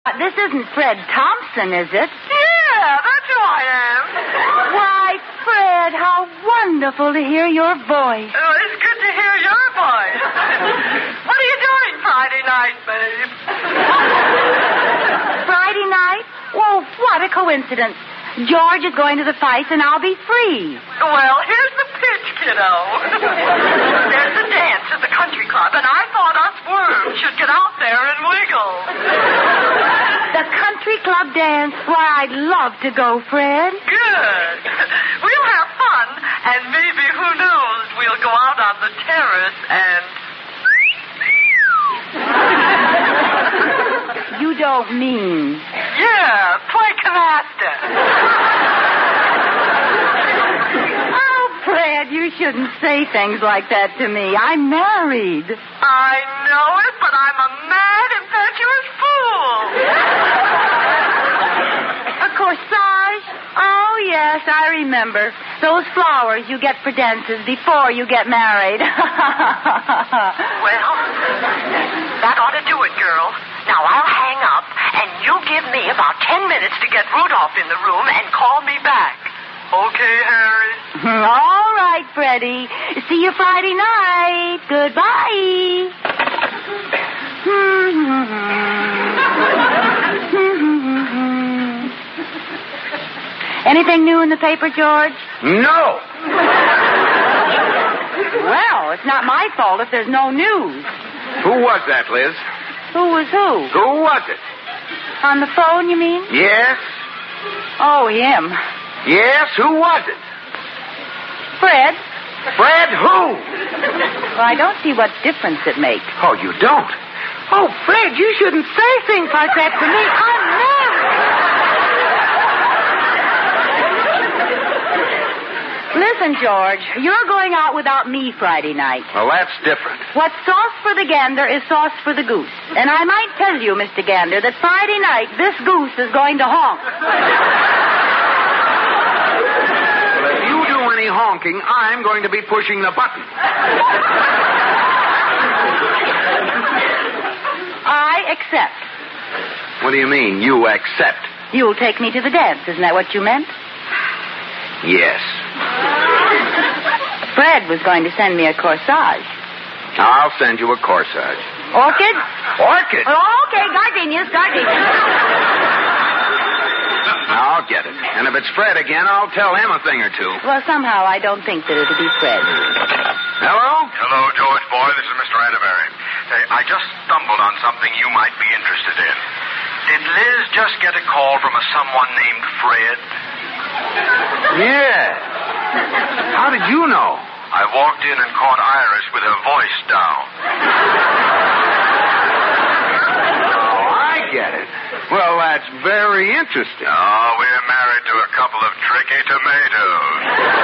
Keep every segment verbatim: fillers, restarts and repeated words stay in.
This isn't Fred Thompson, is it? Yeah, that's who I am. Why, Fred, how wonderful to hear your voice. Oh, it's good to hear your voice. What are you doing Friday night, babe? Friday night? Well, what a coincidence. George is going to the fights, and I'll be free. Well, here's the pitch, kiddo. There's a dance at the country club, and I thought us worms should get out there and wiggle. The country club dance? Why, I'd love to go, Fred. Good. We'll have fun, and maybe, who knows, we'll go out on the terrace and... You don't mean... Yeah, play canasta. Oh, Fred, you shouldn't say things like that to me. I'm married. I know it, but I'm a mad, impetuous fool. A corsage? Oh, yes, I remember. Those flowers you get for dances before you get married. Well, that ought to do it, girl. Now, I'll hang up, and you give me about ten minutes to get Rudolph in the room and call me back. Okay, Harry? All right, Freddie. See you Friday night. Goodbye. Anything new in the paper, George? No. Well, it's not my fault if there's no news. Who was that, Liz? Who was who? Who was it? On the phone, you mean? Yes? Oh, him. Yes, who was it? Fred. Fred who? Well, I don't see what difference it makes. Oh, you don't? Oh, Fred, you shouldn't say things like that to me. I'm married. Listen, George, you're going out without me Friday night. Well, that's different. What's sauce for the gander is sauce for the goose. And I might tell you, Mister Gander, that Friday night this goose is going to honk. Well, if you do any honking, I'm going to be pushing the button. I accept. What do you mean, you accept? You'll take me to the dance. Isn't that what you meant? Yes. Fred was going to send me a corsage. I'll send you a corsage. Orchids? Orchid? Oh, okay, gardenias, gardenias. I'll get it. And if it's Fred again, I'll tell him a thing or two. Well, somehow I don't think that it'll be Fred. Hello? Hello, George boy. This is Mister Atterbury. Hey, I just stumbled on something you might be interested in. Did Liz just get a call from a someone named Fred? Yeah. How did you know? I walked in and caught Iris with her voice down. Oh, I get it. Well, that's very interesting. Oh, we're married to a couple of tricky tomatoes.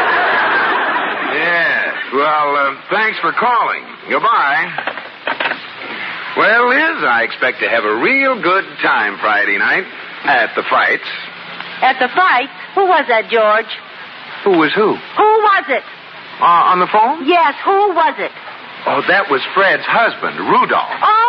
Yes. Well, uh, thanks for calling. Goodbye. Well, Liz, I expect to have a real good time Friday night at the fights. At the fight? Who was that, George? Who was who? Who was it? Uh, on the phone? Yes, who was it? Oh, that was Fred's husband, Rudolph. Oh!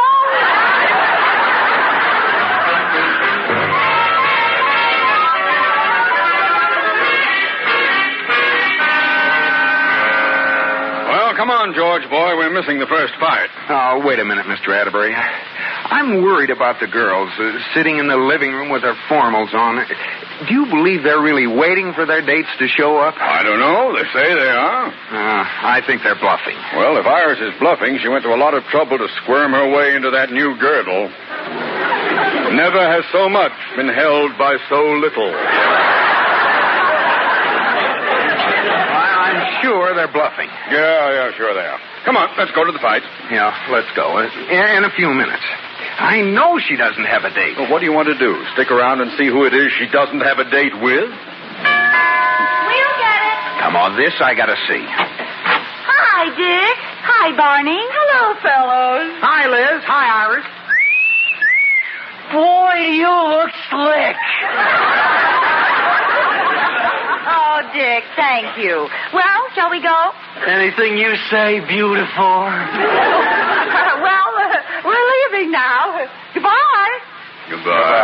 Well, come on, George, boy. We're missing the first fight. Oh, wait a minute, Mister Atterbury. I'm worried about the girls uh, sitting in the living room with their formals on. Do you believe they're really waiting for their dates to show up? I don't know. They say they are. Uh, I think they're bluffing. Well, if Iris is bluffing, she went to a lot of trouble to squirm her way into that new girdle. Never has so much been held by so little. I'm sure they're bluffing. Yeah, yeah, sure they are. Come on, let's go to the fight. Yeah, let's go. In, in a few minutes. I know she doesn't have a date. Well, what do you want to do? Stick around and see who it is she doesn't have a date with? We'll get it. Come on, this I gotta see. Hi, Dick. Hi, Barney. Hello, fellows. Hi, Liz. Hi, Iris. Boy, do you look slick. Oh, Dick, thank you. Well, shall we go? Anything you say, beautiful. Well, uh, we're leaving now. Goodbye. Goodbye.